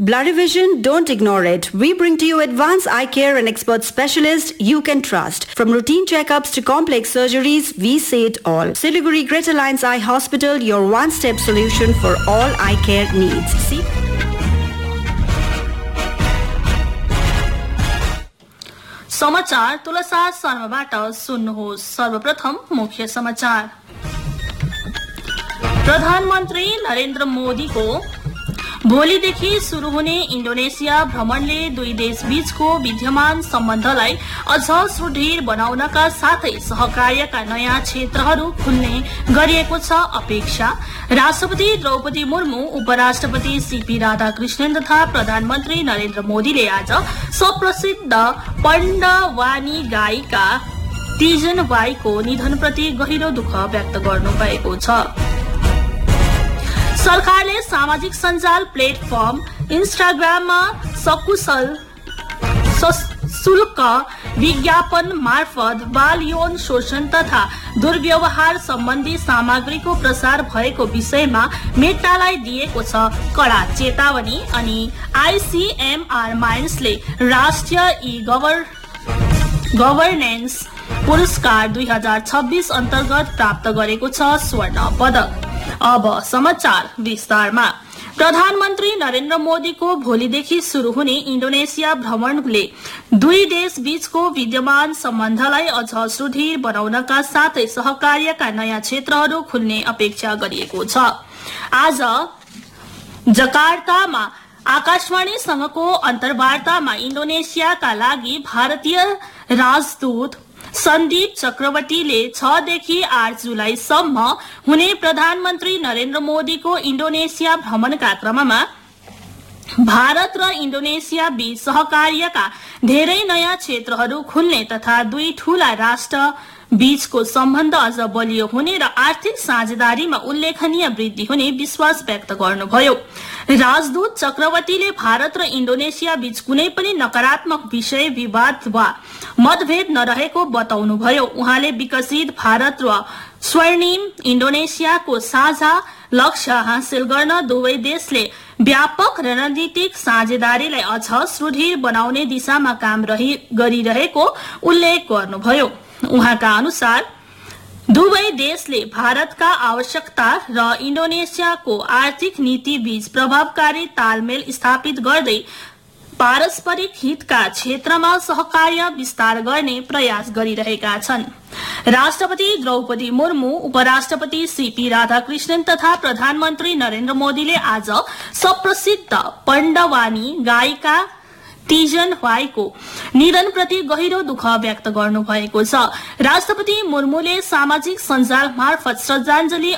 Blurry vision, don't ignore it. We bring to you advanced eye care and expert specialists you can trust. From routine checkups to complex surgeries, we say it all. Siliguri Greater Alliance Eye Hospital, your one-step solution for all eye care needs. See? समाचार तुलसा शर्माबाट सुन्नुहोस्। सर्वप्रथम मुख्य समाचार। प्रधानमन्त्री नरेन्द्र मोदीको भोलिदेखि सुरु हुने इन्डोनेसिया भ्रमणले दुई देशबीचको विद्यमान सम्बन्धलाई अझ सुदृढ बनाउनका साथै सहकार्यका नयाँ क्षेत्रहरू खुल्ने गरिएको छ अपेक्षा। राष्ट्रपति द्रौपदी मुर्मू, उपराष्ट्रपति सीपी राधाकृष्णन तथा प्रधानमन्त्री नरेन्द्र मोदीले आज सुप्रसिद्ध पण्डवानी गायिका तीजन वाईको निधनप्रति गहिरो दुःख व्यक्त गर्नुभएको छ। सरकारले सामाजिक सञ्जाल प्लेटफर्म इन्स्टाग्राममा सशुल्क विज्ञापन मार्फत बाल यौन शोषण तथा दुर्व्यवहार सम्बन्धी सामग्रीको प्रसार भएको विषयमा मेटालाई दिएको छ कडा चेतावनी। अनि आईसीएमआर माइन्सले राष्ट्रिय ई गभर्नेन्स पुरस्कार 2026 अन्तर्गत प्राप्त गरेको छ स्वर्ण पदक। अब समाचार विस्तारमा। प्रधानमन्त्री नरेन्द्र मोदीको भोलिदेखि सुरु हुने इन्डोनेसिया भ्रमणले दुई देश बीचको विद्यमान सम्बन्धलाई अझ सुदृढ बनाउनका साथै सहकार्यका नयाँ क्षेत्रहरू खुल्ने अपेक्षा गरिएको छ। आज जकार्तामा आकाशवाणीसँगको अन्तर्वार्तामा इन्डोनेसियाका लागि भारतीय राजदूत सन्दीप चक्रवर्तीले 6 देखि 8 जुलाईसम्म हुने प्रधानमन्त्री नरेन्द्र मोदीको इन्डोनेसिया भ्रमणका क्रममा भारत र इन्डोनेसिया बीच सहकार्यका धेरै नयाँ क्षेत्रहरू खुल्ने तथा दुई ठूला राष्ट्र बीचको सम्बन्ध अझ बलियो हुने र आर्थिक साझेदारीमा उल्लेखनीय वृद्धि हुने विश्वास व्यक्त गर्नुभयो। राजदूत चक्रवर्तीले भारत र इन्डोनेसिया बीच कुनै पनि नकारात्मक विषय विवाद वा मतभेद नरहेको बताउनुभयो। उहाँले विकसित भारत र स्वर्णिम इन्डोनेसियाको साझा लक्ष्य हासिल गर्न दुवै देशले व्यापक रणनीतिक साझेदारीलाई अझ सुदृढ बनाउने दिशामा काम गरिरहेको उल्लेख गर्नुभयो। उहाँका अनुसार दुवै देशले भारतका आवश्यकता र इन्डोनेसियाको आर्थिक नीति बीच प्रभावकारी तालमेल स्थापित गर्दै पारस्परिक हितका क्षेत्रमा सहकार्य विस्तार गर्ने प्रयास गरिरहेका छन्। राष्ट्रपति द्रौपदी मुर्मू, उपराष्ट्रपति सीपी राधाकृष्णन तथा प्रधानमन्त्री नरेन्द्र मोदीले आज सुप्रसिद्ध पण्डवानी गायिका तीजन वाईको निधनप्रति गहिरो दुःख व्यक्त गर्नुभएको छ। राष्ट्रपति मुर्मूले सामाजिक सञ्जाल मार्फत श्रद्धाञ्जली